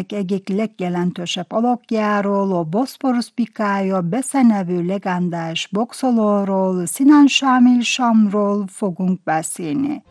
történelmének egyik legjelentősebb alakjáról, a Boszporusz bikája beszenevő legendás boxolóról, Sinan Şamil Şamról fogunk beszélni.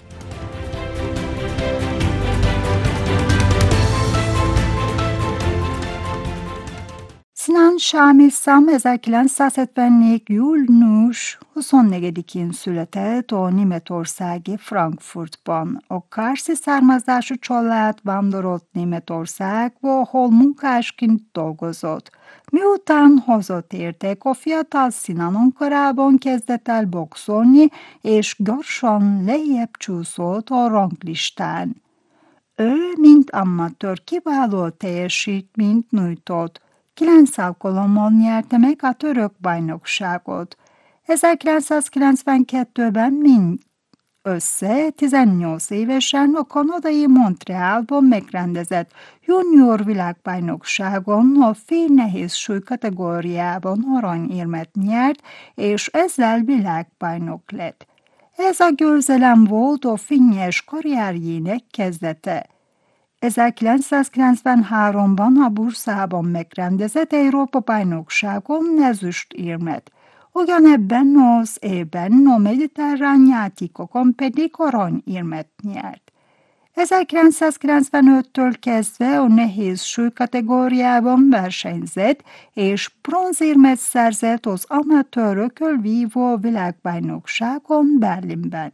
Sinan Şamil Şam 1974. június 24-én született a németországi Frankfurtban. A kárszi származású család vándorolt Németországba, ahol munkásként dolgozott. Miután hazatértek, a fiatal Sinan Ankarában kezdett el boxolni, és gyorsan lejjebb csúszott a ranglistán. Ő, mint amatőr, kiváló teljesítményt nyújtott. 9 alkalommal nyerte meg a török bajnokságot. 1992-ben mindössze 18 évesen a kanadai Montrealban megrendezett junior világbajnokságon a félnehéz súly kategóriában aranyérmet nyert, és ezzel világbajnok lett. Ez a győzelem volt a fényes karrierjének kezdete. 1993-ban a Bursában megrendezett Európa-bajnokságon ezüstérmet. Ugyanebben az évben a mediterrán játékokon pedig aranyérmet nyert. 1995-től kezdve a nehéz súly kategóriában versenyzett, és bronzérmet szerzett az amatőrökkel vívó világbajnokságon Berlinben.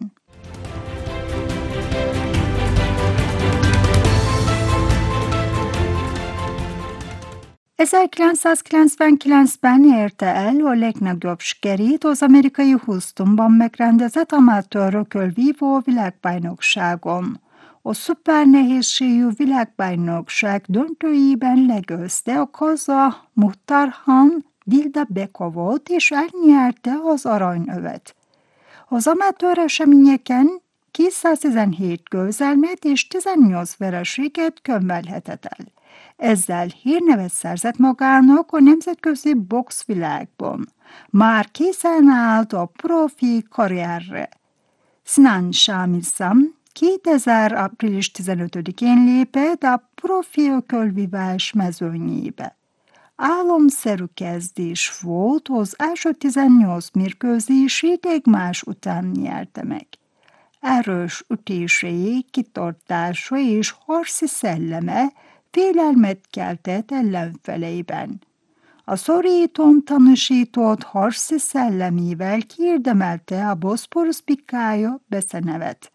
1999-ben érte el a legnagyobb sikerét az amerikai Houstonban megrendezett amatőrökkel vívó világbajnokságon. A szupernehézségű világbajnokság döntőjében legyőzte a kazah Muhtarhan Dildabekovot, és elnyerte az aranyövet. Az amatőr eseményeken 217 győzelmet és 18 vereséget könyvelhetett el. Ezzel hírnevet szerzett magának a nemzetközi boxvilágban. Már készen állt a profi karrierre. Sinan Şamil Şam 2000. április 15-én lépett a profi ökölvívás mezőnyébe. Álomszerű kezdés volt, az első 18 mérkőzését egymás után nyerte meg. Erős ütései, kitartása és harci szelleme félelmet keltett ellenfeleiben. A szorítón tanúsított harci szellemével kiérdemelte a Boszporusz bikája beszenevet.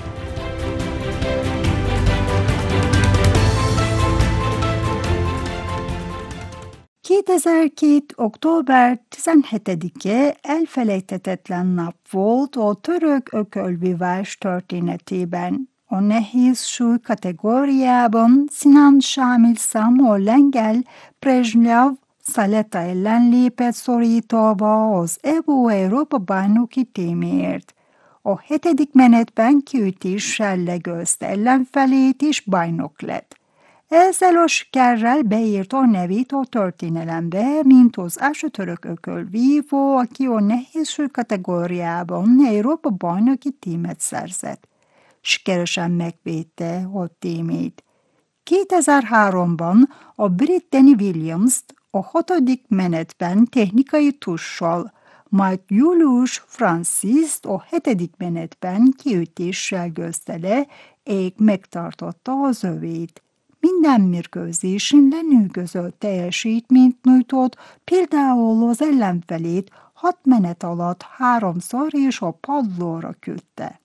október 17-e elfelejthetetlen nap volt a török ökölvívás történetében. A nehéz súly kategóriában Sinan Şamil Şam a lengyel Brezsnyav Szaleta ellen lépett szorítva az Európa bajnoki címért. A 7. menetben kiütéssel legyőzte ellenfelét és bajnok lett. Ezzel a sikerrel beírt a nevét a történelembe, mint az első török ökölvívó, aki a nehéz súly kategóriában Európa bajnoki címet szerzett. Sikeresen megvédte a témét. 2003-ban a brit Danny Williams-t a 6. menetben technikai tussal, majd Julius Francis-t a 7. menetben kiütéssel győzte le, és megtartotta az övét. Minden mérkőzésen lenyűgöző teljesítményt nyújtott, például az ellenfelét 6 menet alatt 3-szor és a padlóra küldte.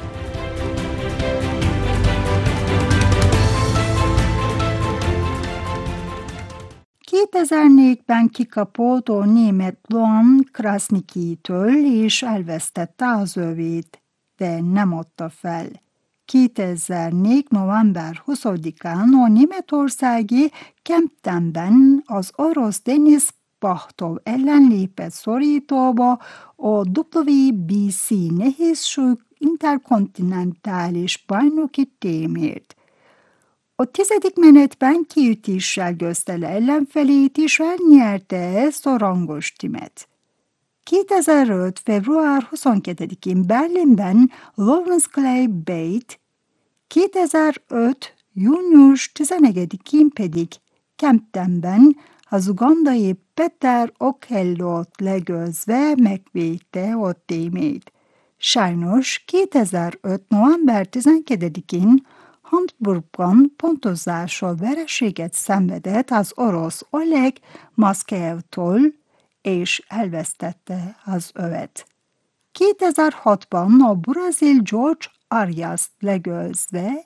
2004-ben kikapott a német Loan Krasniqitől, és elvesztette az övét, de nem adta fel. 2004. november 20-án a németországi Kemptenben az orosz Denis Pachtov ellen lépett szorítóba a WBC nehézsúly interkontinentális bajnoki címért. A 10. menetben kiütéssel győzte le ellenfelét, és elnyerte ezt a rangos címet. 2005. február 22-én Berlinben Lawrence Clay Bate, 2005. Június 11-én pedig Kemptenben az ugandai Peter Okello-t legőzve megvédte a témét. Sajnos 2005. november 12-én Hamburgban pontozással vereséget szenvedett az orosz Oleg Maszkejevtól, és elvesztette az övet. 2006-ban a brazil George Arias legőzve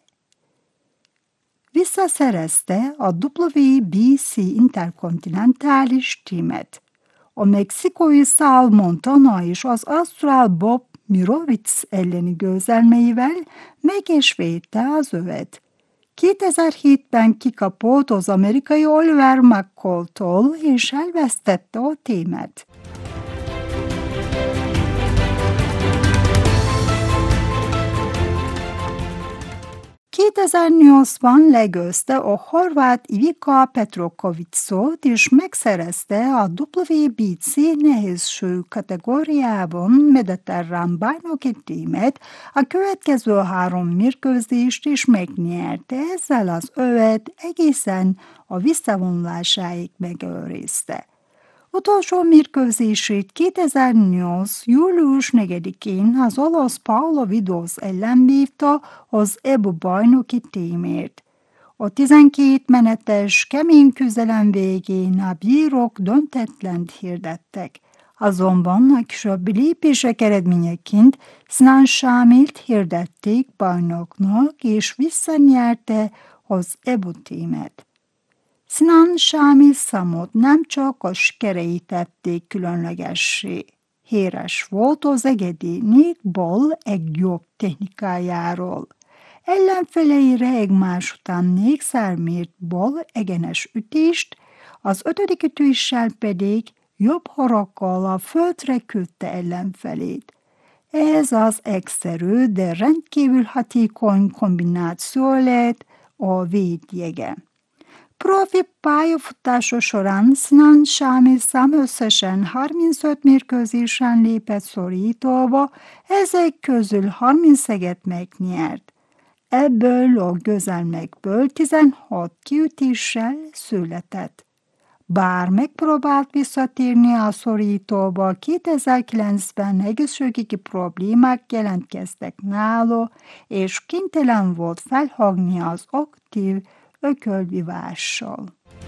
visszaszerezte a WBC interkontinentális címet. A mexikói Sal Montana és az ausztrál Bob Mirovic elleni győzelmeivel meg is védte az övet. 2007-ben kikapott az amerikai Oliver McCall-tól és elvesztette a témát. 2008-ban legőzte a horvát Ivica Petrokovicot és megszerezte a WBC nehézsúly kategóriában mediterrán bajnoki címet, a következő 3 mérkőzést is megnyerte, ezzel az övet egészen a visszavonulásáig megőrizte. Utolsó mérkőzését 2008. július 4-én az olasz Paolo Vidosz ellen vívta az EBU bajnoki címért. A 12 menetes kemény küzdelem végén a bírók döntetlent hirdettek. Azonban a későbbi lépések eredményeként Sinan Sámilt hirdették bajnoknak, és visszanyerte az EBU címet. Sinan Sámil Számot nem csak a sikerei tették különlegessé. Híres volt az egyedi Nick Ball egy jobb technikájáról. Ellenfeleire egymás után 4-szer mért Ball egyenes ütést, az 5. ütéssel pedig jobb harakkal a földre küldte ellenfelét. Ez az egyszerű, de rendkívül hatékony kombináció lett a védjege. Profi pályafutása során Sinan Sámil Szám összesen 35 mérkőzésen lépett szorítóba, ezek közül 31-et megnyert. Ebből a győzelmekből 16 kiütéssel született. Bár megpróbált visszatérni a szorítóba, 2009-ben egészségügyi problémák jelentkeztek nála, és kénytelen volt felhagyni az aktív ökölvívással.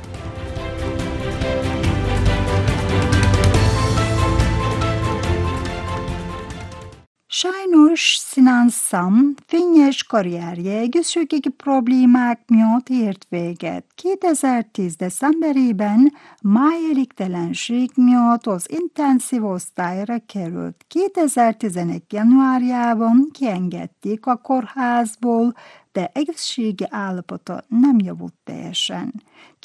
Sajnos Sinan Szám fényes karrierje egészségügyi problémák miatt ért véget. 2010. decemberében májelégtelenség miatt az intenzív osztályra került. 2011. januárjában kiengedték a kórházból, de egészségi állapota nem javult teljesen.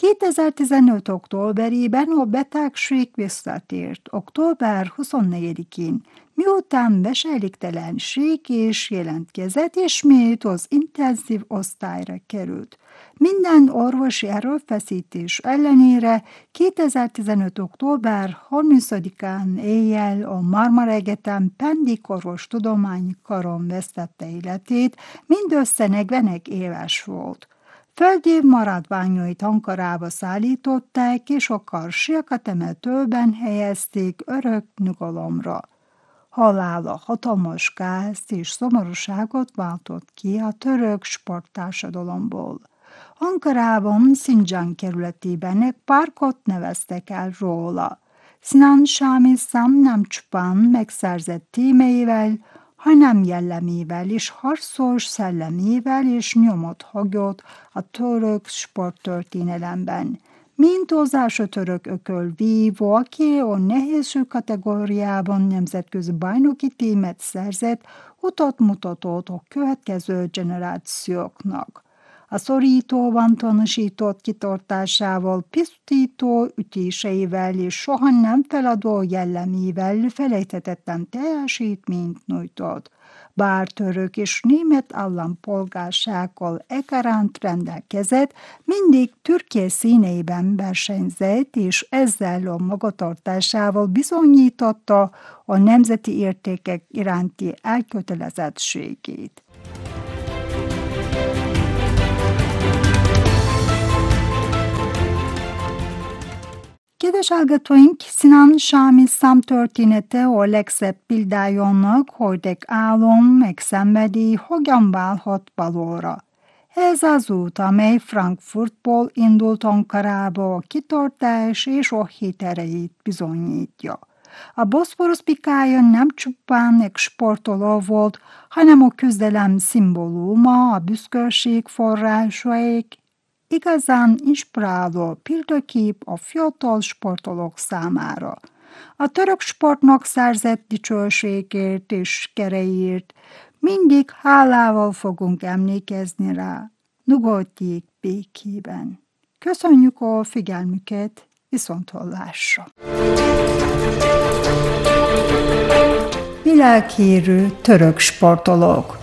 2015. októberében a betegség visszatért, október 24-én, miután beselégtelenség is jelentkezett, ismét az intenzív osztályra került. Minden orvosi erőfeszítés ellenére 2015. október 30-án éjjel a Marmara Egyetem Pendik Orvostudományi Karon vesztette életét, mindössze 41 éves volt. Földi maradványait Ankarába szállították, és a karsiak a temetőben helyezték örök nyugalomra. Halála hatalmas gázt és szomorúságot váltott ki a török sporttársadalomból. Ankarában Sincan kerületében egy parkot neveztek el róla. Sinan Sámil Szám nem csupán megszerzett tímeivel, hanem jellemével és harcos szellemével és nyomot hagyott a török sporttörténelemben. Mint az első török ökölvívó, aki a nehézsúly kategóriában nemzetközi bajnoki címet szerzett, utat mutatott a következő generációknak. A szorítóban tanúsított kitartásával, pisztító ütéseivel és soha nem feladó jellemével felejthetetlen teljesítményt nyújtott. Bár török és német állampolgársággal egyaránt rendelkezett, mindig Türkiye színeiben versenyzett, és ezzel a magatartásával bizonyította a nemzeti értékek iránti elkötelezettségét. kedves hallgatóink, Sinan Sámi számtörténete a legszebb példája annak, hogy egy álom megszenvedi, hogyan válhat valóra. Ez az út, amely Frankfurtból indult Ankarába, a kitartás és a hit erejét bizonyítja. A Boszporusz pikája nem csupán egy sportoló volt, hanem a küzdelem szimbóluma, a büszkeség forrása, egy igazán inspiráló példakép a fiatal sportolók számára. A török sportnak szerzett dicsőségért és sikereiért mindig hálával fogunk emlékezni rá. Nyugodjék békében. Köszönjük a figyelmüket, viszonthallásra! Világhírű török sportolók.